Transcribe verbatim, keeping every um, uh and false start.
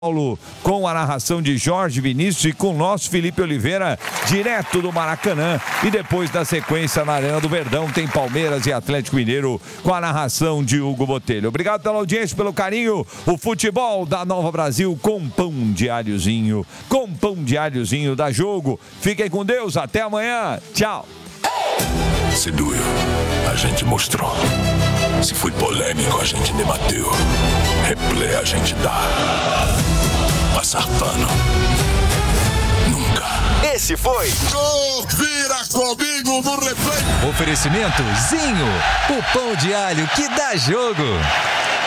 Paulo, com a narração de Jorge Vinícius e com o nosso Felipe Oliveira, direto do Maracanã. E depois da sequência na Arena do Verdão, tem Palmeiras e Atlético Mineiro com a narração de Hugo Botelho. Obrigado pela audiência, pelo carinho. O futebol da Nova Brasil com pão de alhozinho, com pão de alhozinho da Jogo. Fiquem com Deus, até amanhã. Tchau. Se doeu, a gente mostrou. Se foi polêmico, a gente debateu. Replay a gente dá. Passar pano. Nunca. Esse foi Confira comigo no replay. Oferecimento Zinho, o pão de alho que dá jogo.